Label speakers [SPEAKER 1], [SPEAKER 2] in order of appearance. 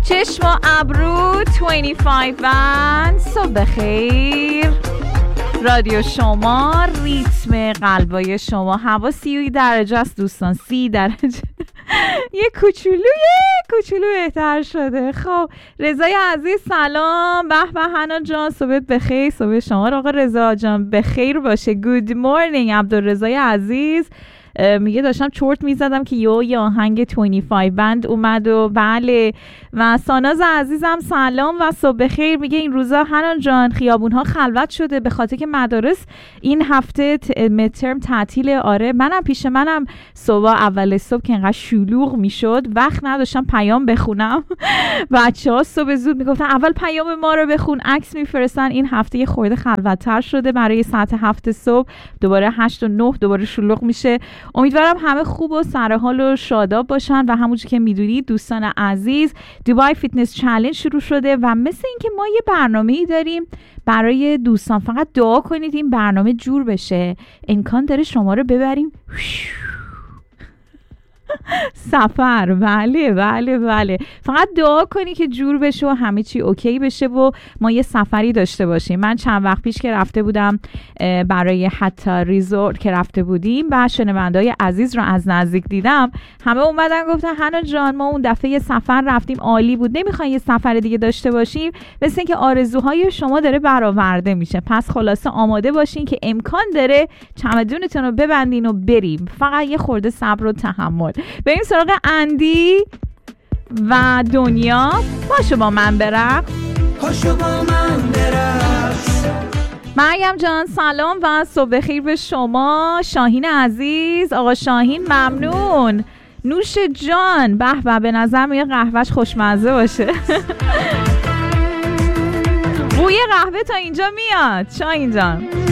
[SPEAKER 1] چشم و ابرو 25 بند. صبح خیر. رادیو شما، ریتم قلبای شما. هوا 30 درجه است دوستان، 30 درجه. یه کوچولو بهتر شده. خب رضای عزیز سلام. به به حنا جان، صبحت بخیر. صبح شما آقا رضا جان بخیر باشه. گود مورنینگ عبدالرضای عزیز. میگه داشتم چرت میزدم که یه آهنگ 25 بند اومد و بله. و ساناز عزیزم سلام و صبح خیر. میگه این روزا حنان جان خیابونها خلوت شده به خاطر که مدارس این هفته مترم تعطیل. آره منم پیش منم صبح اول صبح که انقدر شلوغ میشد وقت نداشتم پیام بخونم. بچه‌ها صبح زود میگفتن اول پیام ما رو بخون، عکس میفرستن. این هفته یه خورده خلوت‌تر شده برای ساعت 7 صبح، دوباره 8 و 9 دوباره شلوغ میشه. امیدوارم همه خوب و سرحال و شاداب باشن و همونجوری که میدونید دوستان عزیز دوبای فیتنس چالش شروع شده و مثل اینکه ما یه برنامه‌ای داریم برای دوستان. فقط دعا کنید این برنامه جور بشه. امکان داره شما رو ببریم سفر. بله فقط دعا کنی که جور بشه و همه چی اوکی بشه و ما یه سفری داشته باشیم. من چند وقت پیش که رفته بودم برای حتی ریزورت که رفته بودیم و شنونده‌های عزیز رو از نزدیک دیدم، همه اومدن گفتن حنا جان ما اون دفعه یه سفر رفتیم عالی بود، نمیخواین یه سفر دیگه داشته باشیم؟ مثل اینکه آرزوهای شما داره برآورده میشه. پس خلاصه آماده باشین که امکان داره چمدونتون رو ببندین و بریم. فقط یه خورده صبر و تحمل. بریم سراغ اندی و دنیا. پاشو با من برقص. مریم جان سلام و صبح خیر به شما. شاهین عزیز، آقا شاهین ممنون. نوش جان به به نظر میاد قهوهش خوشمزه باشه. بوی قهوه تا اینجا میاد شاهین جان.